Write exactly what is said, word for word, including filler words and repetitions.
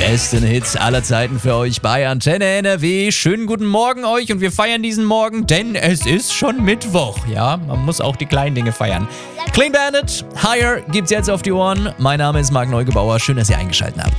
besten Hits aller Zeiten für euch bei Antenne N R W. Schönen guten Morgen euch und wir feiern diesen Morgen, denn es ist schon Mittwoch. Ja, man muss auch die kleinen Dinge feiern. Clean Bandit, Higher gibt's jetzt auf die Ohren. Mein Name ist Marc Neugebauer. Schön, dass ihr eingeschaltet habt.